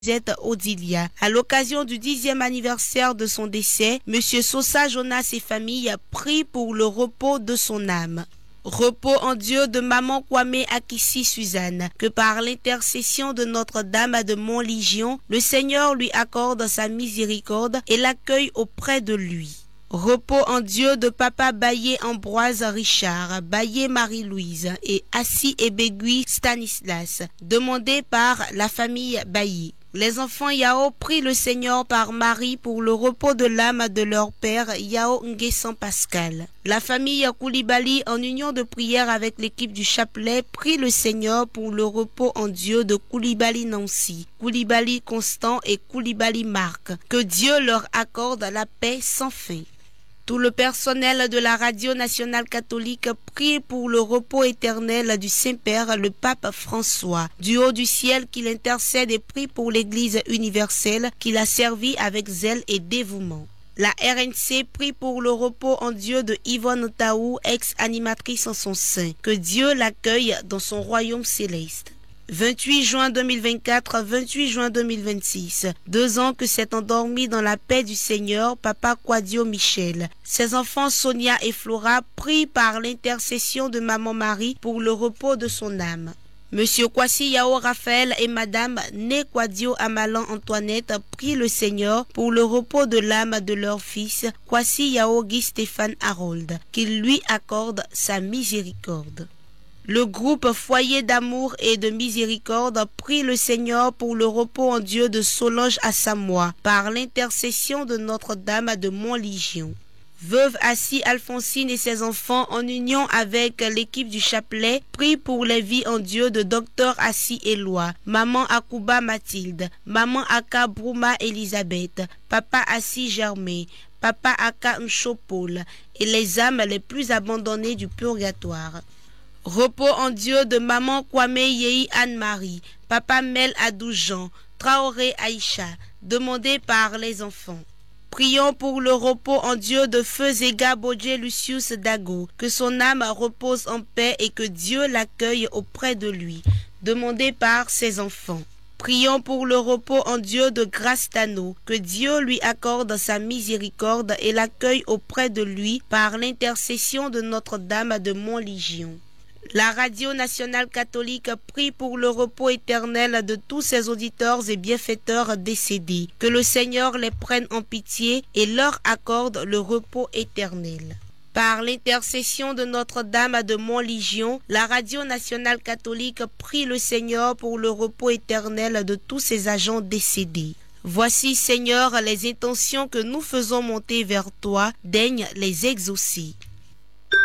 Odilia. À l'occasion du 10e anniversaire de son décès, M. Sosa Jonas et famille prient pour le repos de son âme. Repos en Dieu de Maman Kwame Akissi Suzanne, que par l'intercession de Notre-Dame de Montlégion, le Seigneur lui accorde sa miséricorde et l'accueille auprès de lui. Repos en Dieu de Papa Baye Ambroise Richard, Baye Marie-Louise et Assis Ebegui Stanislas, demandé par la famille Baye. Les enfants Yao prient le Seigneur par Marie pour le repos de l'âme de leur père Yao Nguessan Pascal. La famille Koulibaly, en union de prière avec l'équipe du chapelet, prie le Seigneur pour le repos en Dieu de Koulibaly Nancy, Koulibaly Constant et Koulibaly Marc. Que Dieu leur accorde la paix sans fin. Tout le personnel de la Radio nationale catholique prie pour le repos éternel du Saint-Père, le pape François. Du haut du ciel, qu'il intercède et prie pour l'Église universelle, qu'il a servi avec zèle et dévouement. La RNC prie pour le repos en Dieu de Yvonne Taou, ex-animatrice en son sein. Que Dieu l'accueille dans son royaume céleste. 28 juin 2024, 28 juin 2026. 2 ans que s'est endormi dans la paix du Seigneur, Papa Quadio Michel. Ses enfants Sonia et Flora prient par l'intercession de Maman Marie pour le repos de son âme. Monsieur Kwasi Yao Raphaël et Madame Né Quadio Amalan Antoinette prient le Seigneur pour le repos de l'âme de leur fils, Kwasi Yao Guy Stéphane Harold, qu'il lui accorde sa miséricorde. Le groupe Foyer d'amour et de miséricorde prie le Seigneur pour le repos en Dieu de Solange Assamoah par l'intercession de Notre-Dame de Montlégion. Veuve Assis Alphonsine et ses enfants, en union avec l'équipe du chapelet, prient pour les vies en Dieu de Docteur Assis Éloi, Maman Akuba Mathilde, Maman Aka Brouma Elisabeth, Papa Assis Germain, Papa Aka Nchopol et les âmes les plus abandonnées du purgatoire. Repos en Dieu de Maman Kwame Yei Anne-Marie, Papa Mel Adoujan, Traoré Aïcha, demandé par les enfants. Prions pour le repos en Dieu de Feu Zega Bodje Lucius Dago, que son âme repose en paix et que Dieu l'accueille auprès de lui, demandé par ses enfants. Prions pour le repos en Dieu de Grâce Tano, que Dieu lui accorde sa miséricorde et l'accueille auprès de lui par l'intercession de Notre-Dame de Montlégion. La Radio nationale catholique prie pour le repos éternel de tous ses auditeurs et bienfaiteurs décédés. Que le Seigneur les prenne en pitié et leur accorde le repos éternel. Par l'intercession de Notre-Dame de Montlégion, la Radio nationale catholique prie le Seigneur pour le repos éternel de tous ses agents décédés. Voici, Seigneur, les intentions que nous faisons monter vers toi, daigne les exaucer.